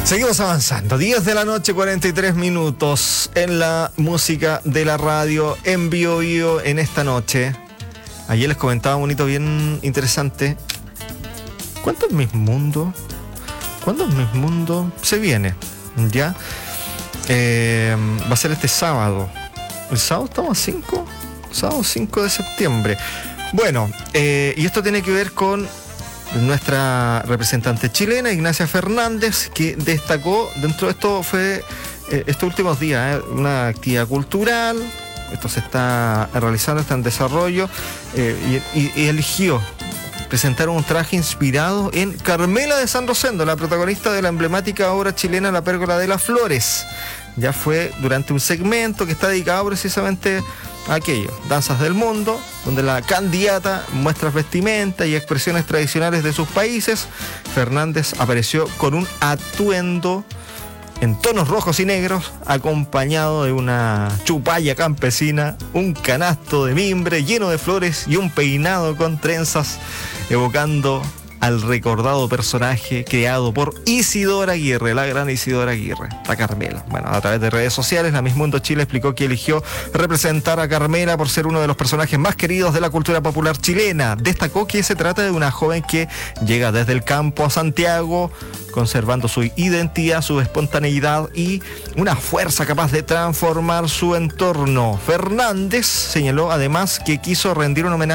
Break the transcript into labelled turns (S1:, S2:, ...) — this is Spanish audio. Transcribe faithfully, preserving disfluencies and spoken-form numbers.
S1: Seguimos avanzando, diez de la noche, cuarenta y tres minutos en la música de la radio, en Bio Bio en esta noche. Ayer les comentaba un hito bien interesante. ¿Cuánto es Miss Mundo? ¿Cuándo es Miss Mundo? Se viene, ¿ya? Eh, va a ser este sábado. ¿El sábado estamos a cinco? Sábado cinco de septiembre. Bueno, eh, y esto tiene que ver con nuestra representante chilena, Ignacia Fernández, que destacó, dentro de esto fue eh, estos últimos días, eh, una actividad cultural, esto se está realizando, está en desarrollo, eh, y, y, y eligió presentar un traje inspirado en Carmela de San Rosendo, la protagonista de la emblemática obra chilena La Pérgola de las Flores. Ya fue durante un segmento que está dedicado precisamente a aquello, Danzas del Mundo, donde la candidata muestra vestimenta y expresiones tradicionales de sus países. Fernández apareció con un atuendo en tonos rojos y negros, acompañado de una chupalla campesina, un canasto de mimbre lleno de flores y un peinado con trenzas, evocando al recordado personaje creado por Isidora Aguirre, la gran Isidora Aguirre, la Carmela. Bueno, a través de redes sociales, la Miss Mundo Chile explicó que eligió representar a Carmela por ser uno de los personajes más queridos de la cultura popular chilena. Destacó que se trata de una joven que llega desde el campo a Santiago, conservando su identidad, su espontaneidad y una fuerza capaz de transformar su entorno. Fernández señaló además que quiso rendir un homenaje